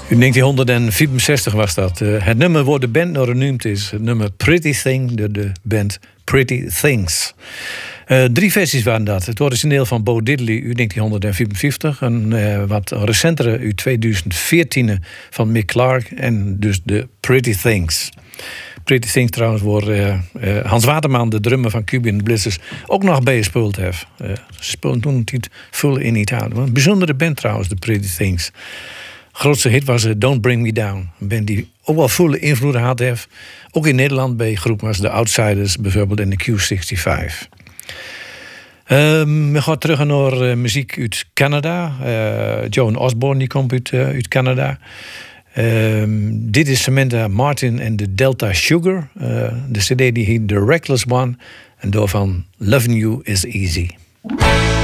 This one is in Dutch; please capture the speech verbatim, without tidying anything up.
In negentien vierenzestig was dat. Uh, het nummer waar de band nog genoemd is. Het nummer Pretty Thing, de, de band Pretty Things. Uh, drie versies waren dat. Het origineel van Bo Diddley uit negentien vierenvijftig. Een uh, wat recentere uit tweeduizend veertien van Mick Clark. En dus de Pretty Things. Pretty Things trouwens, waar uh, uh, Hans Waterman, de drummer van Cuban Blitzers, ook nog bij gespeeld heeft. Uh, ze speelden toen een tijd veel in Italië. Een bijzondere band trouwens, de Pretty Things. Grootste hit was uh, Don't Bring Me Down. Een band die ook wel volle invloed had heeft. Ook in Nederland bij groepen als de Outsiders, bijvoorbeeld in de Q zesenzestig. Um, we gaan terug naar uh, muziek uit Canada. Uh, Joan Osborne die komt uit, uh, uit Canada. Um, dit is Samantha Martin en de Delta Sugar. Uh, de cd die heet The Reckless One. En daarvan Loving You Is Easy.